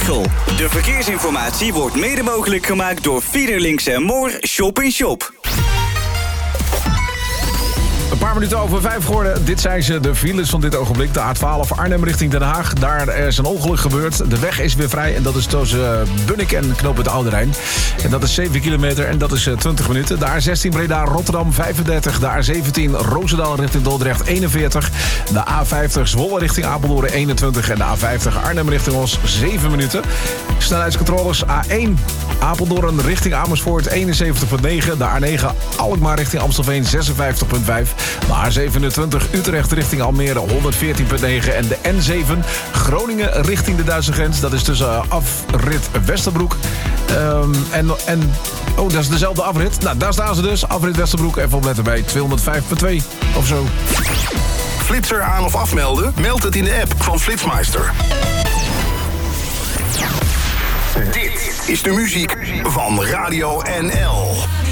Veghel. De verkeersinformatie wordt mede mogelijk gemaakt door Fiederlinks en Moor Shop in Shop. Een paar minuten over 5 geworden. Dit zijn ze, de files van dit ogenblik. De A12 Arnhem richting Den Haag. Daar is een ongeluk gebeurd. De weg is weer vrij en dat is tussen Bunnik en knooppunt Oude Rijn. En dat is 7 kilometer en dat is 20 minuten. De A16 Breda Rotterdam 35. De A17 Roosendaal richting Dordrecht 41. De A50 Zwolle richting Apeldoorn 21. En de A50 Arnhem richting Os 7 minuten. Snelheidscontroles A1 Apeldoorn richting Amersfoort 71,9. De A9 Alkmaar richting Amstelveen 56,5. De A27 Utrecht richting Almere 114,9. En de N7 Groningen richting de Duitse grens. Dat is tussen afrit Westerbroek. Dat is dezelfde afrit. Nou, daar staan ze dus. Afrit Westerbroek. Even opletten bij 205,2 of zo. Flitser aan of afmelden? Meld het in de app van Flitsmeister. Dit is de muziek van Radio NL.